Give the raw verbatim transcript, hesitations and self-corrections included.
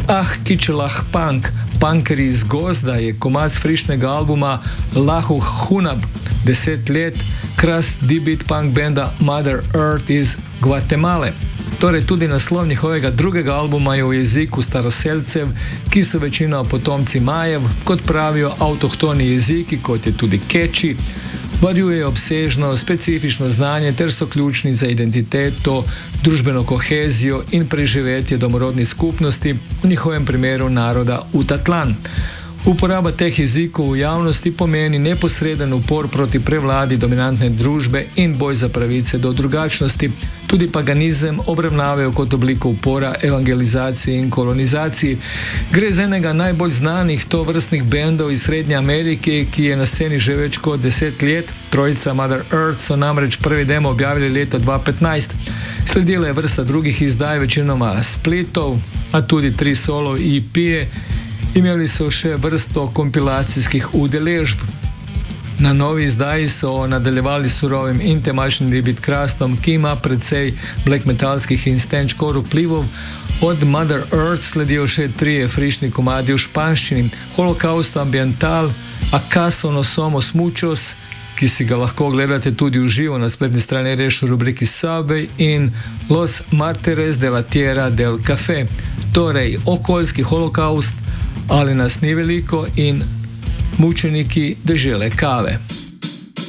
Ah, Kičelah Punk, Punkeri iz gozda je komad frišnega albuma Lahuh Hunab, deset let, krast debut punk benda Mother Earth iz Gvatemale. Torej tudi naslov njihovega drugega albuma je v jeziku staroselcev, ki so večino potomci Majev, kot pravijo avtohtoni jeziki, kot je tudi keči, varjujejo obsežno, specifično znanje ter so ključni za identiteto, družbeno kohezijo in preživetje domorodnih skupnosti, v njihovem primeru naroda Utatlan. Uporaba teh jezikov v javnosti pomeni neposreden upor proti prevladi dominantne družbe in boj za pravice do drugačnosti. Tudi paganizem obravnavajo kot obliko upora evangelizaciji in kolonizaciji. Gre za enega najbolj znanih tovrstnih bendov iz Srednje Amerike, ki je na sceni že več kot deset let. Trojica Mother Earth so namreč prvi demo objavili leta dva tisoč petnajst. Sledila je vrsta drugih izdaj, večinoma spletov, a tudi tri solo E P-je. Imeli so še vrsto kompilacijskih udeležb. Na novi izdaji so nadaljevali surovim in temačnim debut krastom, ki ima precej black metalskih in stenčkor vplivov. Od Mother Earth sledijo še trije frišni komadi v španščini: Holocaust Ambiental, Acaso no somos muchos, ki si ga lahko gledate tudi v živo na spletni strani Reš v rubriki Subway, in Los Martires de la Tierra del Café. Torej, okoljski holokaust, ali nas ni veliko, in mučeniki dežele kave.